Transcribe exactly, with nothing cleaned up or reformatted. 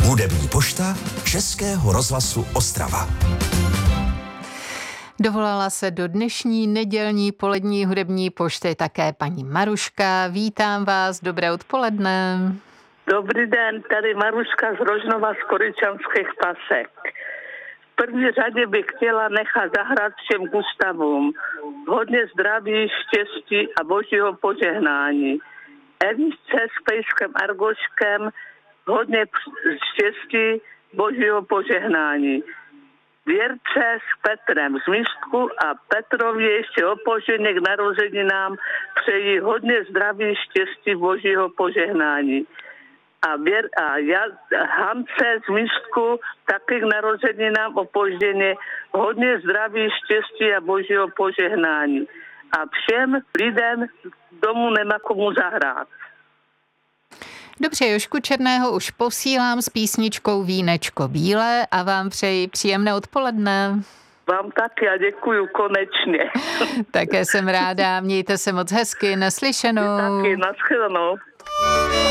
Hudební pošta Českého rozhlasu Ostrava. Dovolala se do dnešní nedělní polední hudební pošty také paní Maruška. Vítám vás, dobré odpoledne. Dobrý den, tady Maruška z Rožnova z Koryčanských Pasek. V první řadě bych chtěla nechat zahrát všem Gustavům. Hodně zdraví, štěstí a božího požehnání. Eničce s Pejskem Argoškem hodně štěstí, božího požehnání. Věrce s Petrem z Místku a Petrovi ještě opoženě k narozeninám přeji hodně zdraví, štěstí, božího požehnání. A, věr, a já, Hance z Místku taky k narozeninám opožděně hodně zdraví, štěstí a božího požehnání. A všem lidem domů nemá komu zahrát. Dobře, Jožku Černého už posílám s písničkou Vínečko bílé a vám přeji příjemné odpoledne. Vám taky a děkuju konečně. Také jsem ráda, mějte se moc hezky, naslyšenou. Taky, naschledanou.